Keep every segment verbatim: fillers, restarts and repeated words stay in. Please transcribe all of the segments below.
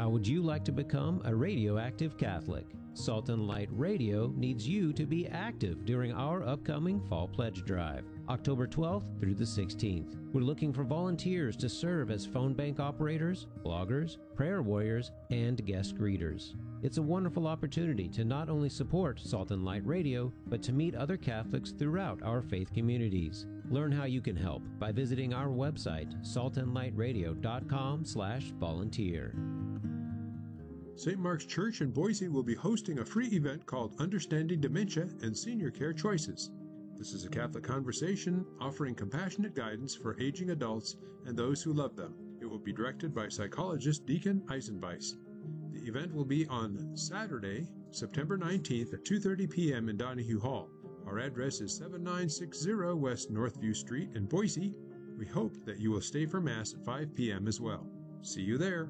How would you like to become a radioactive Catholic? Salt and Light Radio needs you to be active during our upcoming Fall Pledge Drive, October twelfth through the sixteenth. We're looking for volunteers to serve as phone bank operators, bloggers, prayer warriors, and guest readers. It's a wonderful opportunity to not only support Salt and Light Radio, but to meet other Catholics throughout our faith communities. Learn how you can help by visiting our website, salt and light radio dot com slash volunteer. Saint Mark's Church in Boise will be hosting a free event called Understanding Dementia and Senior Care Choices. This is a Catholic conversation offering compassionate guidance for aging adults and those who love them. It will be directed by psychologist Deacon Eisenbeiss. The event will be on Saturday, September nineteenth at two thirty p.m. in Donahue Hall. Our address is seven nine six zero West Northview Street in Boise. We hope that you will stay for Mass at five p.m. as well. See you there.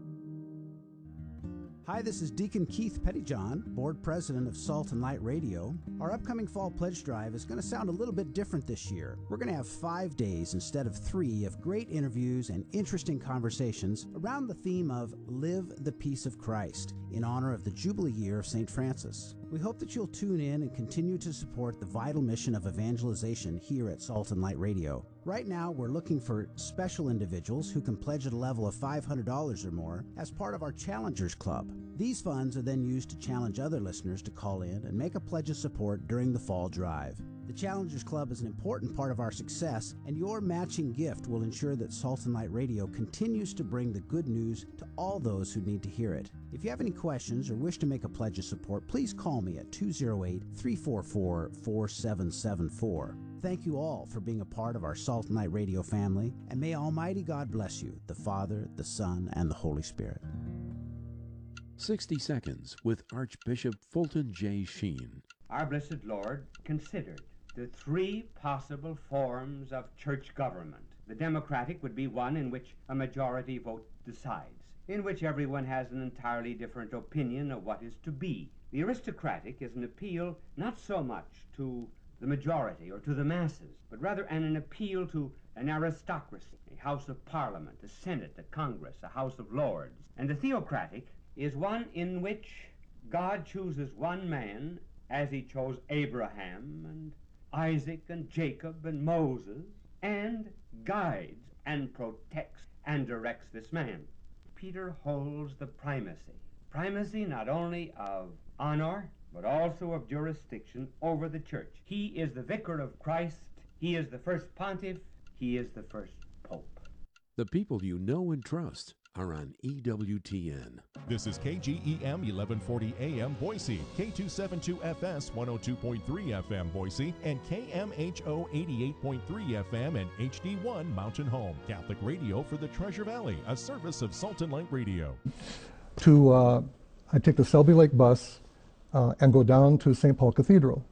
Hi, this is Deacon Keith Pettyjohn, Board President of Salt and Light Radio. Our upcoming Fall Pledge Drive is going to sound a little bit different this year. We're going to have five days instead of three of great interviews and interesting conversations around the theme of Live the Peace of Christ in honor of the Jubilee year of Saint Francis. We hope that you'll tune in and continue to support the vital mission of evangelization here at Salt and Light Radio. Right now, we're looking for special individuals who can pledge at a level of five hundred dollars or more as part of our Challengers Club. These funds are then used to challenge other listeners to call in and make a pledge of support during the fall drive. The Challengers Club is an important part of our success, and your matching gift will ensure that Salt and Light Radio continues to bring the good news to all those who need to hear it. If you have any questions or wish to make a pledge of support, please call me at two oh eight, three four four, four seven seven four. Thank you all for being a part of our Salt and Light Radio family, and may Almighty God bless you, the Father, the Son, and the Holy Spirit. sixty Seconds with Archbishop Fulton J. Sheen. Our blessed Lord considered the three possible forms of church government. The democratic would be one in which a majority vote decides, in which everyone has an entirely different opinion of what is to be. The aristocratic is an appeal not so much to the majority or to the masses, but rather an, an appeal to an aristocracy, a House of Parliament, a Senate, a Congress, a House of Lords. And the theocratic is one in which God chooses one man as he chose Abraham and Isaac and Jacob and Moses, and guides and protects and directs this man. Peter holds the primacy. Primacy not only of honor, but also of jurisdiction over the church. He is the vicar of Christ. He is the first pontiff. He is the first pope. The people you know and trust are on E W T N. This is K G E M eleven forty A M Boise, K two seventy-two F S one oh two point three F M Boise, and K M H O eighty-eight point three F M and H D one Mountain Home. Catholic radio for the Treasure Valley, a service of Salt and Light Radio. To, uh, I take the Selby Lake bus uh, and go down to Saint Paul Cathedral.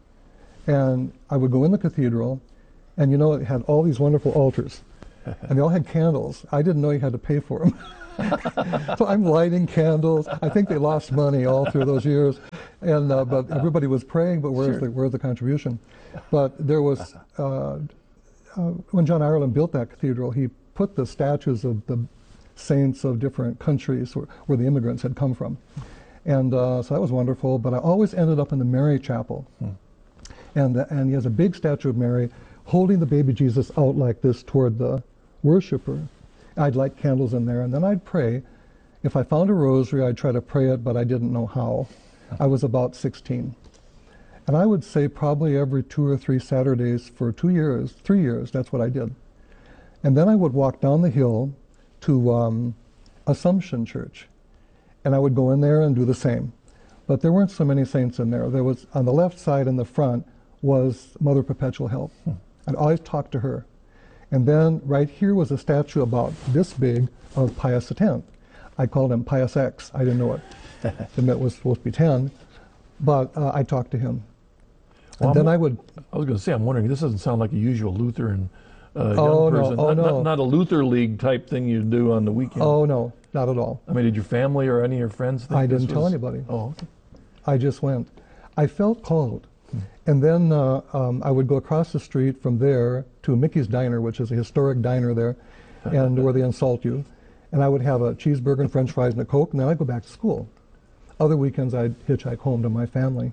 And I would go in the cathedral, and you know, it had all these wonderful altars. And they all had candles. I didn't know you had to pay for them. So I'm lighting candles. I think they lost money all through those years. And uh, but everybody was praying, but where's, sure. the, where's the contribution? But there was, uh, uh, when John Ireland built that cathedral, he put the statues of the saints of different countries where, where the immigrants had come from. And uh, so that was wonderful. But I always ended up in the Mary Chapel. Hmm. And, the, and he has a big statue of Mary holding the baby Jesus out like this toward the worshiper. I'd light candles in there, and then I'd pray. If I found a rosary, I'd try to pray it, but I didn't know how. I was about sixteen. And I would say probably every two or three Saturdays for two years, three years, that's what I did. And then I would walk down the hill to um, Assumption Church, and I would go in there and do the same. But there weren't so many saints in there. There was, on the left side in the front, was Mother Perpetual Help. Hmm. I'd always talk to her. And then right here was a statue about this big of Pius the tenth. I called him Pius X. I didn't know it. It was supposed to be ten. But uh, I talked to him. Well, and then I'm, I would... I was going to say, I'm wondering, this doesn't sound like a usual Lutheran uh, oh, young person. No, oh, not, no. not, not a Luther League type thing you do on the weekend. Oh, no. Not at all. I mean, did your family or any of your friends think I this didn't tell was... anybody. Oh, okay. I just went. I felt called. And then uh, um, I would go across the street from there to Mickey's Diner, which is a historic diner there, and where they insult you. and I would have a cheeseburger and french fries and a Coke, and then I'd go back to school. Other weekends I'd hitchhike home to my family.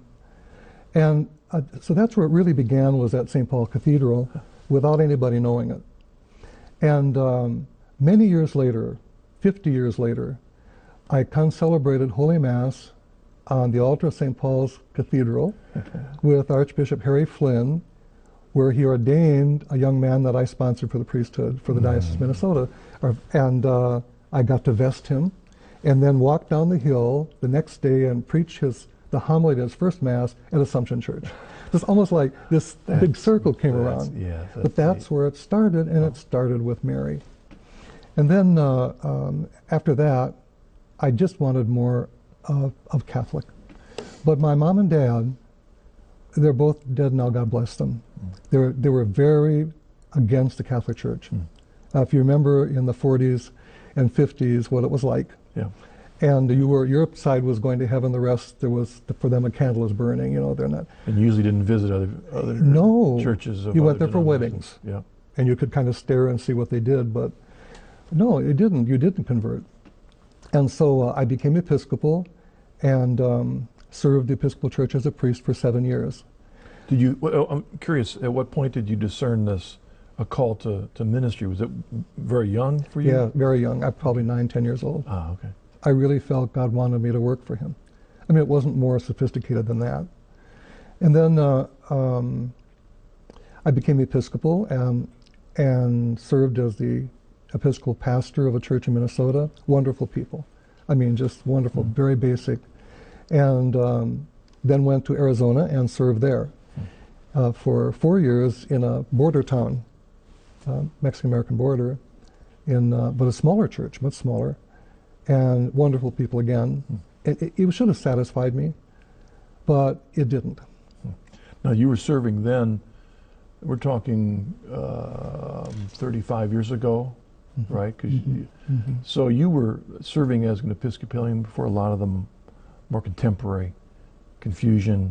And uh, so that's where it really began, was at Saint Paul Cathedral, without anybody knowing it. And um, many years later, fifty years later, I concelebrated Holy Mass on the altar of Saint Paul's Cathedral with Archbishop Harry Flynn, where he ordained a young man that I sponsored for the priesthood for the mm-hmm. Diocese of Minnesota. And uh, I got to vest him, and then walk down the hill the next day and preach his the homily at his first Mass at Assumption Church. It's almost like this that's, big circle came around. Yeah, that's but that's neat. Where it started, and oh. it started with Mary. And then uh, um, after that, I just wanted more of, of Catholic. But my mom and dad, they're both dead now, God bless them. Mm. They were, they were very against the Catholic Church. Mm. Uh, if you remember in the forties and fifties what it was like. Yeah. And you were, your side was going to heaven, the rest, there was, for them, a candle is burning, you know, they're not. And you usually didn't visit other, other no, churches of you went there for weddings. Yeah. And you could kind of stare and see what they did, but no, it didn't, you didn't convert. And so uh, I became Episcopal and um, served the Episcopal Church as a priest for seven years. Did you, well, I'm curious, at what point did you discern this, a call to, to ministry? Was it very young for you? Yeah, very young. I'm probably nine, ten years old. Ah, okay. I really felt God wanted me to work for him. I mean, it wasn't more sophisticated than that. And then uh, um, I became Episcopal and, and served as the Episcopal pastor of a church in Minnesota. Wonderful people. I mean, just wonderful, mm. very basic. And um, then went to Arizona and served there uh, for four years in a border town, uh, Mexican-American border, in uh, but a smaller church, much smaller. And wonderful people again. Hmm. It, it, it should have satisfied me, but it didn't. Hmm. Now you were serving then, we're talking uh, thirty-five years ago, mm-hmm. right? 'Cause mm-hmm. you, mm-hmm. So you were serving as an Episcopalian before a lot of them more contemporary, confusion.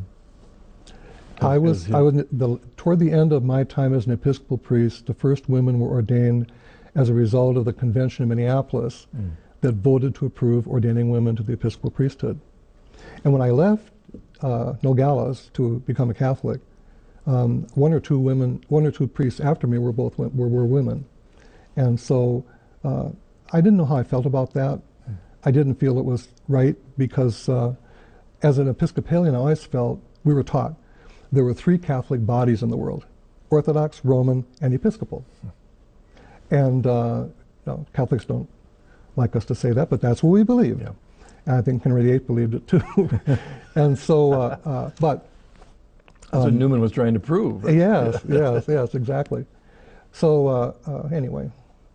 I was, I was the, toward the end of my time as an Episcopal priest, the first women were ordained as a result of the convention in Minneapolis. Mm. that voted to approve ordaining women to the Episcopal priesthood. And when I left uh, Nogales to become a Catholic, um, one or two women, one or two priests after me were both were, were women. And so uh, I didn't know how I felt about that. I didn't feel it was right because uh, as an Episcopalian, I always felt, we were taught, there were three Catholic bodies in the world: Orthodox, Roman, and Episcopal. And uh, no, Catholics don't like us to say that, but that's what we believed. Yeah. And I think Henry the Eighth believed it too. And so, uh, uh, but... That's um, what Newman was trying to prove. Right? Yes, yes, yes, exactly. So, uh, uh, anyway.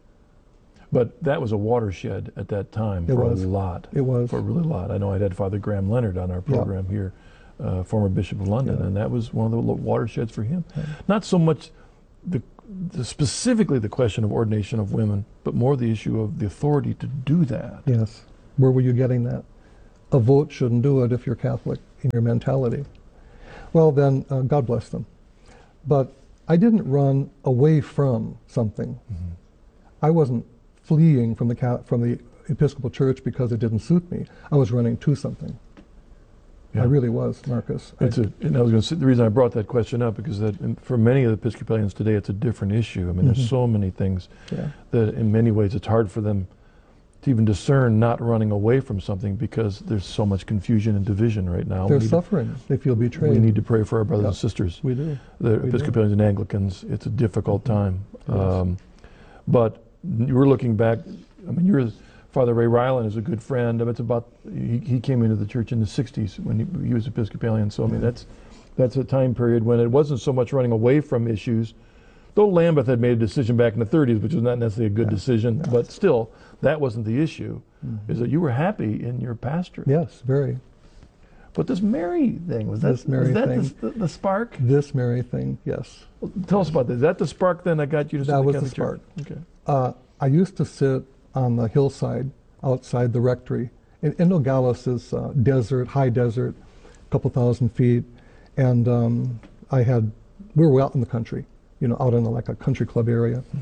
But that was a watershed at that time it for was. a lot. It was. For a really lot. I know I'd had Father Graham Leonard on our program yeah. here, uh, former Bishop of London, yeah. and that was one of the watersheds for him. Yeah. Not so much the The, specifically the question of ordination of women, but more the issue of the authority to do that. Yes. Where were you getting that? A vote shouldn't do it if you're Catholic in your mentality. Well, then, uh, God bless them. But I didn't run away from something. Mm-hmm. I wasn't fleeing from the, from the Episcopal Church because it didn't suit me. I was running to something. Yeah. I really was, Marcus. It's I, a, and I was going to say, the reason I brought that question up because that for many of the Episcopalians today, it's a different issue. I mean, mm-hmm. there's so many things yeah. that, in many ways, it's hard for them to even discern not running away from something because there's so much confusion and division right now. They're suffering. To, they feel betrayed. We need to pray for our brothers yeah. and sisters. We do. The we Episcopalians do. and Anglicans. It's a difficult mm-hmm. time. Yes. Um, but you were looking back. I mean, you're. Father Ray Ryland is a good friend. It's about he, he came into the church in the sixties when he, he was Episcopalian. So I mean that's that's a time period when it wasn't so much running away from issues, though Lambeth had made a decision back in the thirties, which was not necessarily a good yeah. decision. Yeah. But still, that wasn't the issue. Mm-hmm. Is that you were happy in your pastorate? Yes, very. But this Mary thing was that this Mary was that thing. The, the spark? This Mary thing, yes. Well, tell us about that. Is that the spark then that got you to that the was Catholic the spark. Church? Okay. Uh, I used to sit on the hillside outside the rectory. In, in Nogales is uh, desert, high desert, a couple thousand feet, and um, I had, we were out in the country, you know, out in like a country club area,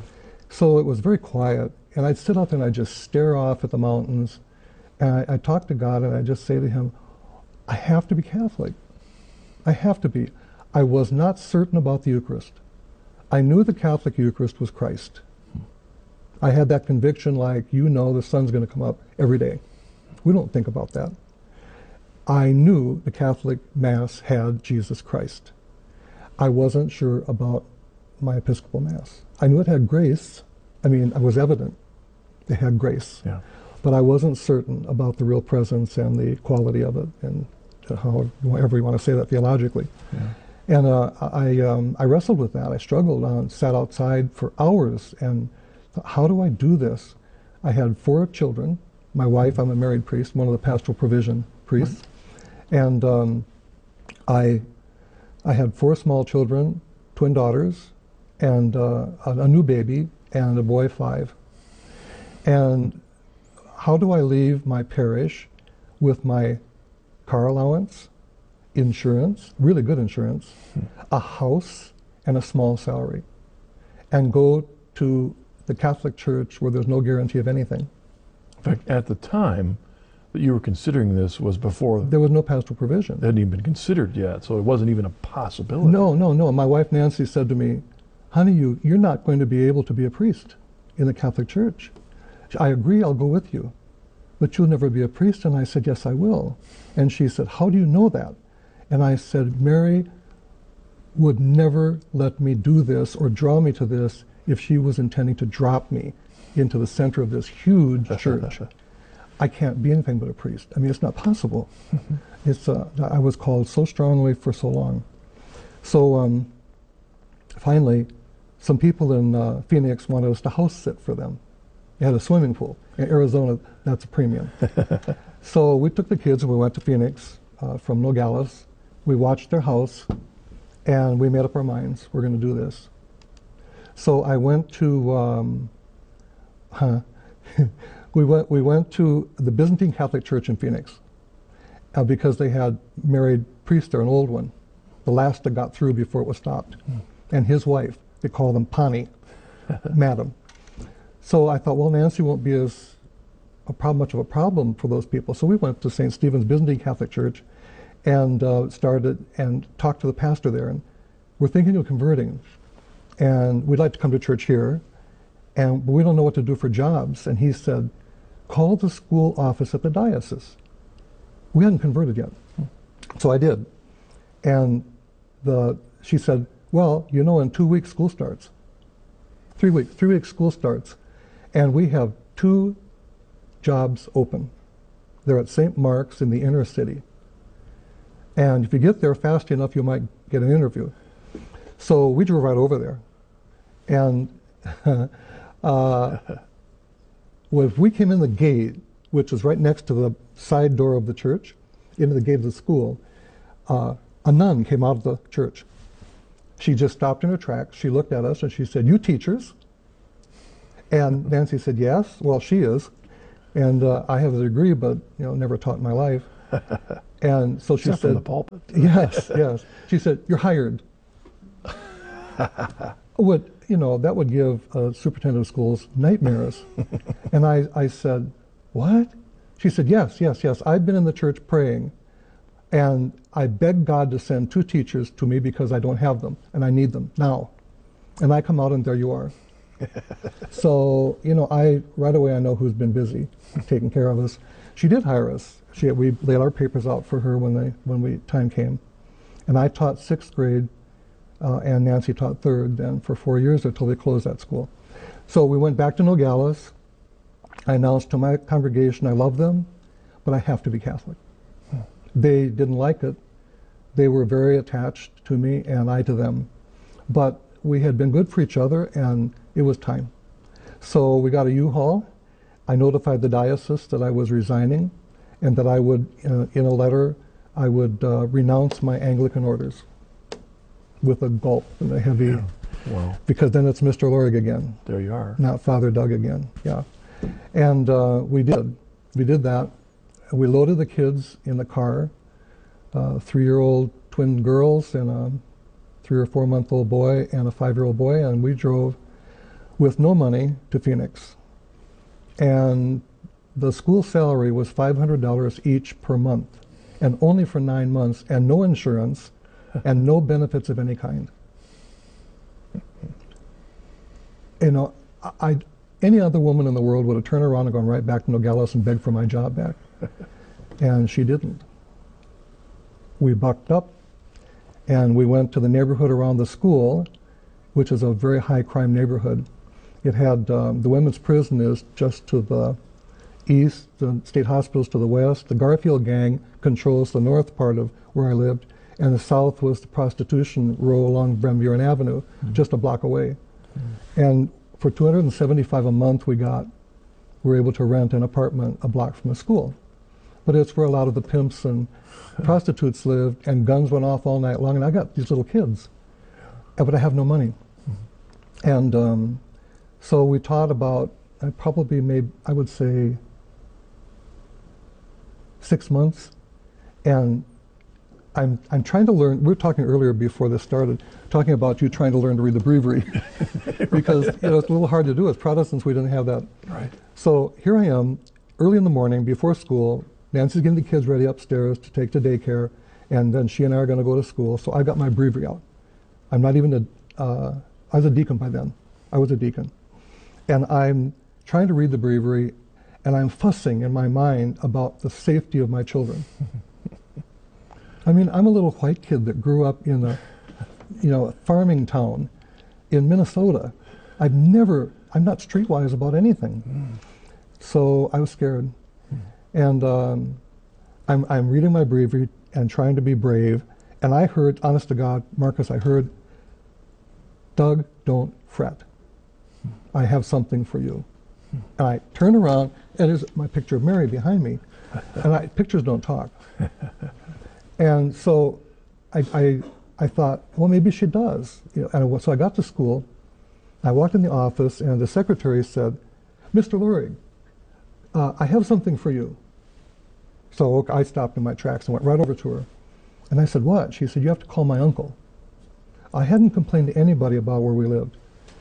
So it was very quiet, and I'd sit out there and I'd just stare off at the mountains, and I, I'd talk to God, and I'd just say to him, I have to be Catholic. I have to be. I was not certain about the Eucharist. I knew the Catholic Eucharist was Christ. I had that conviction, like, you know, the sun's going to come up every day. We don't think about that. I knew the Catholic Mass had Jesus Christ. I wasn't sure about my Episcopal Mass. I knew it had grace. I mean, it was evident it had grace. Yeah. But I wasn't certain about the real presence and the quality of it, and however you want to say that theologically. Yeah. And uh, I, um, I wrestled with that. I struggled on, sat outside for hours, and thought, how do I do this? I had four children. My wife, I'm a married priest, one of the pastoral provision priests. Right. And um, I, I had four small children, twin daughters, and uh, a, a new baby, and a boy five. And how do I leave my parish with my car allowance, insurance, really good insurance, hmm. a house, and a small salary, and go to the Catholic Church where there's no guarantee of anything? In fact, at the time that you were considering this was before... There was no pastoral provision. It hadn't even been considered yet, so it wasn't even a possibility. No, no, no. My wife Nancy said to me, honey, you, you're not going to be able to be a priest in the Catholic Church. I agree, I'll go with you, but you'll never be a priest. And I said, yes, I will. And she said, how do you know that? And I said, Mary would never let me do this or draw me to this if she was intending to drop me into the center of this huge church. I can't be anything but a priest. I mean, it's not possible. It's uh, I was called so strongly for so long. So um, finally, some people in uh, Phoenix wanted us to house sit for them. They had a swimming pool. In Arizona, that's a premium. So we took the kids and we went to Phoenix uh, from Nogales. We watched their house, and we made up our minds, we're going to do this. So I went to, um, huh, we went we went to the Byzantine Catholic Church in Phoenix uh, because they had married priest there, an old one, the last that got through before it was stopped, mm. and his wife. They call them Pani, Madam. So I thought, well, Nancy won't be as a problem, much of a problem for those people. So we went to Saint Stephen's Byzantine Catholic Church and uh, started and talked to the pastor there. And we're thinking of converting. And we'd like to come to church here. And we don't know what to do for jobs. And he said, call the school office at the diocese. We hadn't converted yet. So I did. And the she said, well, you know, in two weeks school starts. Three weeks, three weeks school starts. And we have two jobs open. They're at Saint Mark's in the inner city. And if you get there fast enough, you might get an interview. So we drove right over there. And uh, well, if we came in the gate, which was right next to the side door of the church, into the gate of the school, uh, a nun came out of the church. She just stopped in her tracks. She looked at us and she said, you teachers? And Nancy said, yes. Well, she is. And uh, I have a degree, but you know, never taught in my life. And so she Except said, from the pulpit. Yes, yes. She said, you're hired. Would, you know, that would give a superintendent of schools nightmares. And I, I said, what? She said, yes, yes, yes. I've been in the church praying, and I begged God to send two teachers to me because I don't have them, and I need them now. And I come out, and there you are. So, you know, I right away I know who's been busy taking care of us. She did hire us. She, we laid our papers out for her when they when we time came, and I taught sixth grade, uh, and Nancy taught third then for four years until they closed that school. So we went back to Nogales. I announced to my congregation I love them, but I have to be Catholic. Hmm. They didn't like it. They were very attached to me and I to them, but we had been good for each other, and it was time. So we got a U-Haul. I notified the diocese that I was resigning, and that I would, uh, in a letter, I would uh, renounce my Anglican orders with a gulp and a heavy, yeah. Wow. Because then it's Mister Lorig again. There you are. Not Father Doug again, yeah. And uh, we did. We did that. We loaded the kids in the car, uh, three-year-old twin girls and a three or four month old boy and a five-year-old boy, and we drove with no money to Phoenix. And the school salary was five hundred dollars each per month, and only for nine months, and no insurance, and no benefits of any kind. You know, I, any other woman in the world would have turned around and gone right back to Nogales and begged for my job back. And she didn't. We bucked up, and we went to the neighborhood around the school, which is a very high crime neighborhood. It had, um, the women's prison is just to the east, the state hospital's to the west. The Garfield gang controls the north part of where I lived, and the south was the prostitution row along Van Buren Avenue, mm-hmm. just a block away. Mm-hmm. And for two hundred seventy-five dollars a month we got, we were able to rent an apartment a block from the school. But it's where a lot of the pimps and prostitutes lived, and guns went off all night long, and I got these little kids, but I have no money. Mm-hmm. And um, so we taught about, I probably made, I would say, six months, and I'm I'm trying to learn. We were talking earlier before this started, talking about you trying to learn to read the breviary, because you know it's a little hard to do. As Protestants, we didn't have that. Right. So here I am, early in the morning before school. Nancy's getting the kids ready upstairs to take to daycare, and then she and I are going to go to school. So I got my breviary out. I'm not even a. Uh, I was a deacon by then. I was a deacon, and I'm trying to read the breviary, and I'm fussing in my mind about the safety of my children. I mean, I'm a little white kid that grew up in a, you know, a farming town in Minnesota. I've never, I'm not streetwise about anything. Mm. So I was scared. Mm. And um, I'm, I'm reading my breviary and trying to be brave. And I heard, honest to God, Marcus, I heard, Doug, don't fret. Mm. I have something for you. Mm. And I turn around, and there's my picture of Mary behind me. And I, pictures don't talk. And so I, I, I thought, well, maybe she does. You know, and so I got to school. I walked in the office, and the secretary said, Mister Lurig, uh, I have something for you. So I stopped in my tracks and went right over to her. And I said, what? She said, you have to call my uncle. I hadn't complained to anybody about where we lived.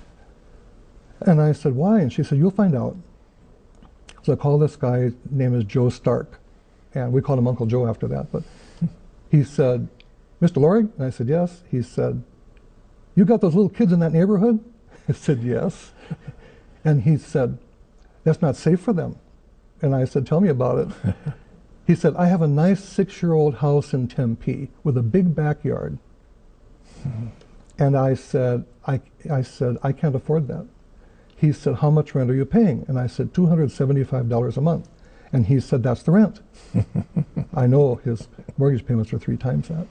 And I said, why? And she said, you'll find out. So I called this guy, his name is Joe Stark. And we called him Uncle Joe after that. But he said, Mister Lurig? And I said, yes. He said, you got those little kids in that neighborhood? I said, yes. And he said, that's not safe for them. And I said, tell me about it. He said, I have a nice six-year-old house in Tempe with a big backyard. Mm-hmm. And I said, I, I said, I can't afford that. He said, how much rent are you paying? And I said, two hundred seventy-five dollars a month. And he said, that's the rent. I know his mortgage payments are three times that.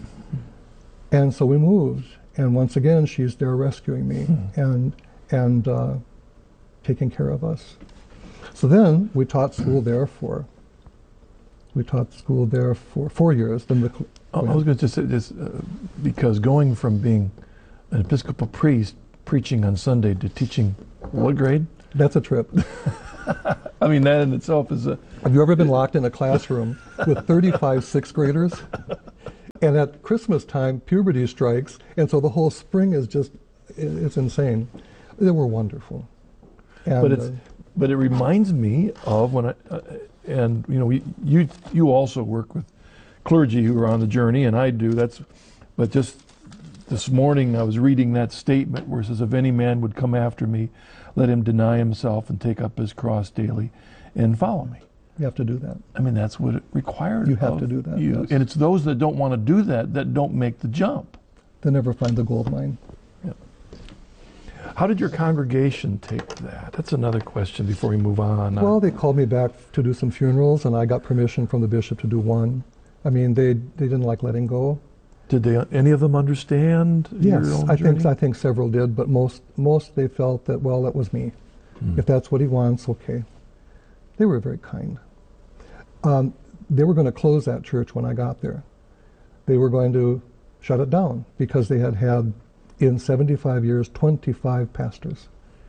And so we moved. And once again, she's there rescuing me hmm. and, and uh, taking care of us. So then we taught school there for, we taught school there for four years. Then the, oh, I was going to say this, uh, because going from being an Episcopal priest, preaching on Sunday, to teaching what grade? That's a trip. I mean, that in itself is a... Have you ever been locked in a classroom with thirty-five sixth graders? And at Christmas time, puberty strikes, and so the whole spring is just, it's insane. They were wonderful. And, but it's, uh, but it reminds me of when I, uh, and you know, we, you you also work with clergy who are on the journey, and I do. That's, but just this morning I was reading that statement where it says, if any man would come after me, let him deny himself and take up his cross daily and follow me. You have to do that. I mean, that's what it required. You have to do that. You. Yes. And it's those that don't want to do that that don't make the jump. They never find the gold mine. Yep. How did your congregation take that? That's another question before we move on. Well, they called me back to do some funerals, and I got permission from the bishop to do one. I mean, they they didn't like letting go. Did they? Any of them understand? Yes, your own I journey? think I think several did, but most most they felt that, well, that was me. Mm. If that's what he wants, okay. They were very kind. Um, they were going to close that church when I got there. They were going to shut it down because they had had, in seventy-five years, twenty-five pastors.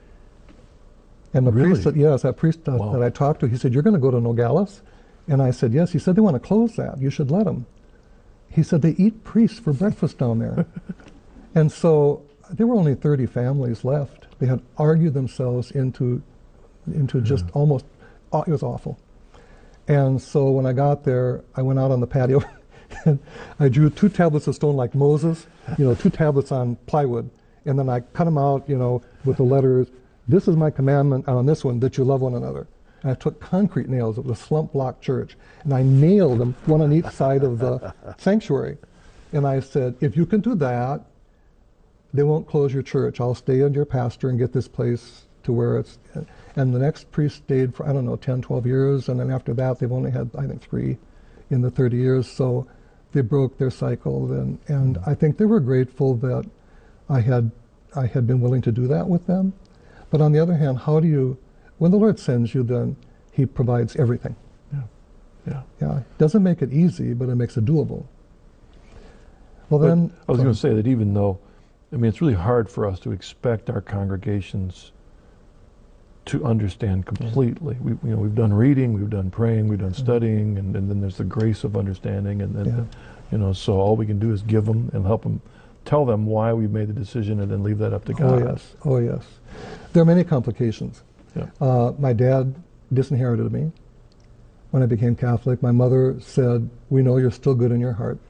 And the really? priest, that, yes, that priest uh, wow. that I talked to, he said, you're going to go to Nogales? And I said, yes. He said, they want to close that. You should let them. He said, they eat priests for breakfast down there. And so there were only thirty families left. They had argued themselves into, into just Yeah. almost, it was awful. And so when I got there, I went out on the patio and I drew two tablets of stone like Moses, you know, two tablets on plywood. And then I cut them out, you know, with the letters, this is my commandment, and on this one, that you love one another. And I took concrete nails, it was a slump block church, and I nailed them, one on each side of the sanctuary. And I said, if you can do that, they won't close your church. I'll stay on your pastor and get this place to where it's, and the next priest stayed for, I don't know, ten, twelve years, and then after that, they've only had, I think, three in the thirty years, so they broke their cycle, and, and I think they were grateful that I had, I had been willing to do that with them. But on the other hand, how do you, when the Lord sends you, then He provides everything. Yeah, yeah. Yeah, it doesn't make it easy, but it makes it doable. Well But then, I was going to say that even though, I mean, it's really hard for us to expect our congregations to understand completely. We, you know, we've done reading, we've done praying, we've done studying, and, and then there's the grace of understanding, and then, Yeah. you know, so all we can do is give them and help them, tell them why we've made the decision, and then leave that up to God. Oh yes, oh yes. There are many complications. Yeah. Uh, my dad disinherited me when I became Catholic. My mother said, we know you're still good in your heart.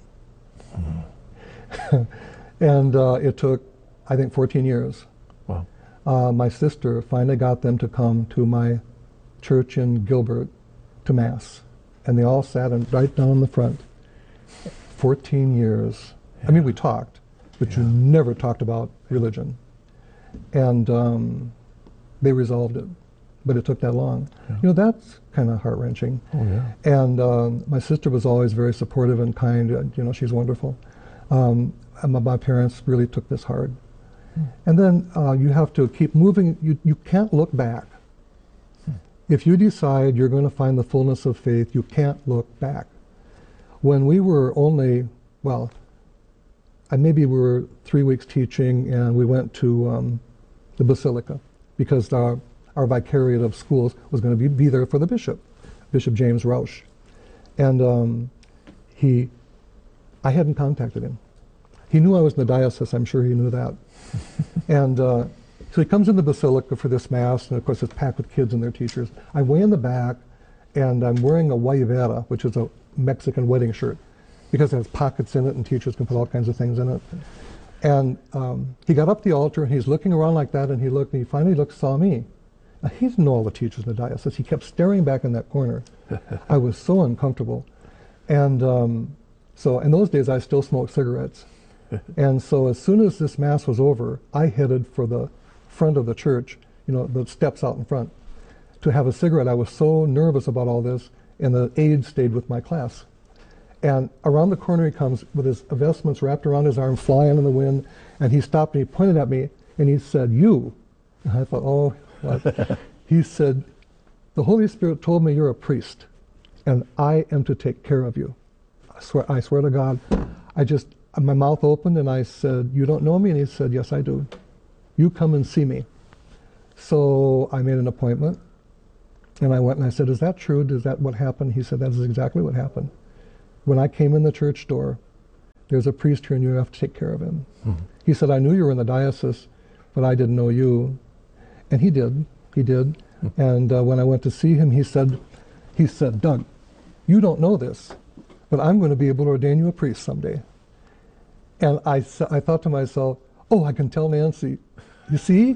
Mm. And uh, it took, I think, fourteen years. Wow. Uh, my sister finally got them to come to my church in Gilbert to Mass. And they all sat in, right down in the front. fourteen years. Yeah. I mean, we talked, but yeah. you never talked about religion. And um, they resolved it, but it took that long. Yeah. You know, that's kind of heart-wrenching. Oh, yeah. And um, my sister was always very supportive and kind. You know, she's wonderful. Um, and my, my parents really took this hard. Hmm. And then uh, you have to keep moving. You, you can't look back. Hmm. If you decide you're going to find the fullness of faith, you can't look back. When we were only, well, I maybe we were three weeks teaching, and we went to um, the Basilica because our, our vicariate of schools was going to be, be there for the bishop, Bishop James Rausch. And um, he, I hadn't contacted him. He knew I was in the diocese, I'm sure he knew that. And uh, so he comes in the Basilica for this Mass, and of course it's packed with kids and their teachers. I'm way in the back, and I'm wearing a guayabera, which is a Mexican wedding shirt, because it has pockets in it and teachers can put all kinds of things in it. And um, he got up the altar and he's looking around like that, and he looked, and he finally looked, saw me. Now, he didn't know all the teachers in the diocese. He kept staring back in that corner. I was so uncomfortable. And um, so in those days I still smoked cigarettes. And so as soon as this Mass was over, I headed for the front of the church, you know, the steps out in front, to have a cigarette. I was so nervous about all this, and the aide stayed with my class. And around the corner he comes with his vestments wrapped around his arm, flying in the wind, and he stopped and he pointed at me and he said, "You." And I thought, oh, what? He said, "The Holy Spirit told me you're a priest, and I am to take care of you." I swear, I swear to God, I just, my mouth opened and I said, "You don't know me?" And he said, "Yes, I do. You come and see me." So I made an appointment, and I went and I said, "Is that true? Is that what happened?" He said, "That is exactly what happened. When I came in the church door, there's a priest here and you have to take care of him." Mm-hmm. He said, "I knew you were in the diocese, but I didn't know you." And he did. He did. Mm-hmm. And uh, when I went to see him, he said, he said, "Doug, you don't know this, but I'm going to be able to ordain you a priest someday." And I, I thought to myself, oh, I can tell Nancy. You see?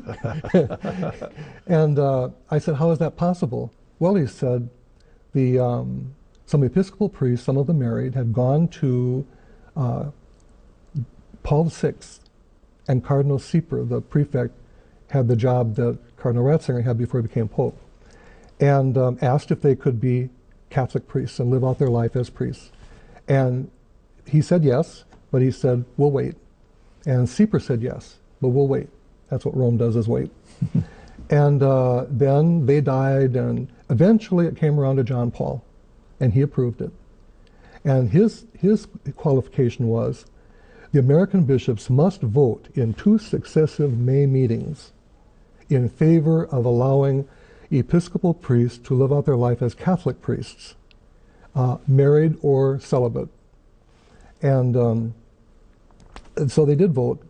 And uh, I said, "How is that possible?" Well, he said, the um, some Episcopal priests, some of them married, had gone to uh, Paul the Sixth, and Cardinal Sieper, the prefect, had the job that Cardinal Ratzinger had before he became Pope, and um, asked if they could be Catholic priests and live out their life as priests. And he said yes, but he said, "We'll wait." And Sieper said yes, but we'll wait. That's what Rome does, is wait. And uh, then they died, and eventually it came around to John Paul, and he approved it. And his, his qualification was, the American bishops must vote in two successive May meetings in favor of allowing Episcopal priests to live out their life as Catholic priests, uh, married or celibate. And, um, and so they did vote,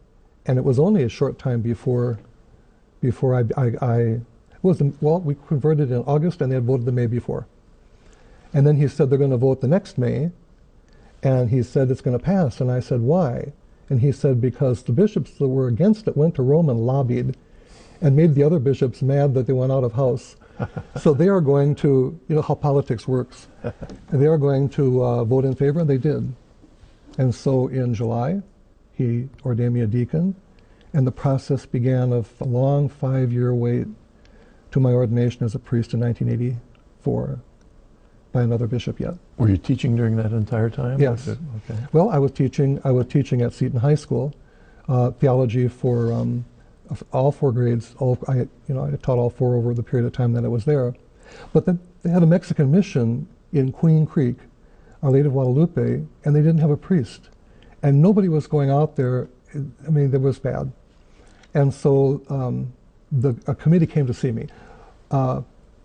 and it was only a short time before before I, I, I was, well, we converted in August, and they had voted the May before. And then he said they're going to vote the next May, and he said it's going to pass. And I said, why? And he said, because the bishops that were against it went to Rome and lobbied and made the other bishops mad that they went out of house. So they are going to, you know how politics works, and they are going to uh, vote in favor, and they did. And so in July, he ordained me a deacon, and the process began of a long five-year wait to my ordination as a priest in nineteen eighty-four by another bishop yet. Were you teaching during that entire time? Yes. Okay. Well, I was teaching. I was teaching at Seton High School, uh, theology for um, all four grades. All I, you know, I taught all four over the period of time that I was there. But then they had a Mexican mission in Queen Creek, Our Lady of Guadalupe, and they didn't have a priest, and nobody was going out there. I mean, it was bad, and so um, the a committee came to see me. Uh,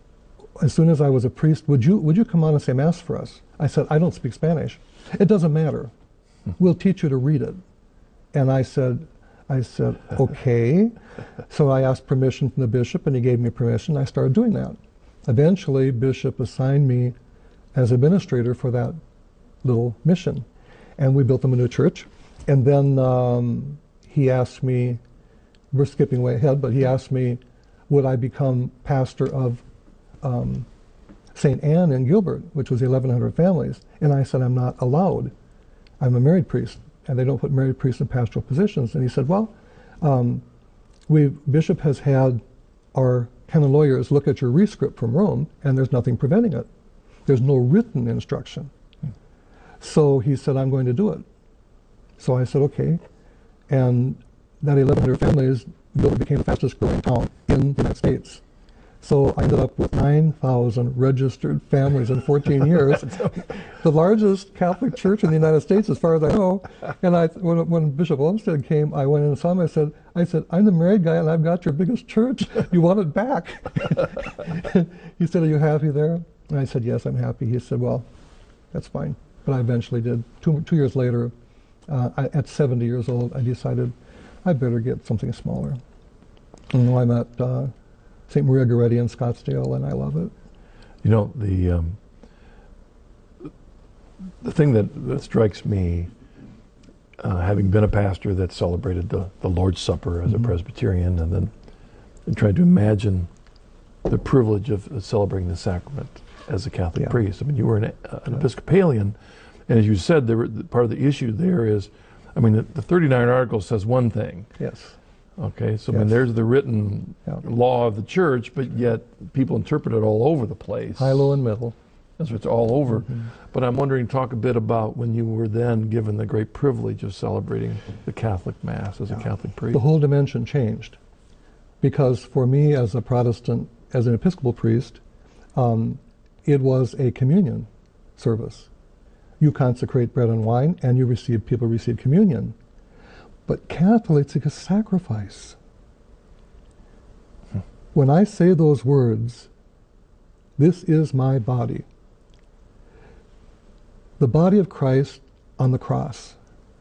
as soon as I was a priest, would you would you come on and say Mass for us? I said, I don't speak Spanish. It doesn't matter. We'll teach you to read it. And I said, I said, okay. So I asked permission from the bishop, and he gave me permission. I started doing that. Eventually, Bishop assigned me as administrator for that little mission, and we built them a new church. And then um, he asked me, we're skipping way ahead, but he asked me, would I become pastor of um, Saint Anne in Gilbert, which was eleven hundred families? And I said, I'm not allowed. I'm a married priest, and they don't put married priests in pastoral positions. And he said, well, um, we Bishop has had our canon lawyers look at your rescript from Rome, and there's nothing preventing it. There's no written instruction. Hmm. So he said, I'm going to do it. So I said, okay. And that eleven hundred families Gilbert became the fastest growing town in the United States. So I ended up with nine thousand registered families in fourteen years, the largest Catholic church in the United States, as far as I know. And I, when, when Bishop Olmsted came, I went in and saw him. I said, I said, I'm the married guy, and I've got your biggest church. You want it back? He said, are you happy there? And I said, yes, I'm happy. He said, well, that's fine. But I eventually did. Two, two years later, uh, I, at seventy years old, I decided I better get something smaller. And now I'm at uh, Saint Maria Goretti in Scottsdale, and I love it. You know, the um, the thing that, that strikes me, uh, having been a pastor that celebrated the, the Lord's Supper as mm-hmm. a Presbyterian, and then and tried to imagine the privilege of celebrating the sacrament as a Catholic yeah. priest. I mean, you were an, uh, an yeah. Episcopalian, and as you said, there were, part of the issue there is, I mean, the, the thirty-nine Articles says one thing. Yes. Okay, so yes. I mean, there's the written yeah. law of the church, but yet people interpret it all over the place. High, low, and middle. That's what it's all over. Mm-hmm. But I'm wondering, talk a bit about when you were then given the great privilege of celebrating the Catholic Mass as yeah. a Catholic priest. The whole dimension changed. Because for me as a Protestant, as an Episcopal priest, um, it was a communion service. You consecrate bread and wine, and you receive, people receive communion. But Catholics, it's a sacrifice. Hmm. When I say those words, this is my body, the body of Christ on the cross,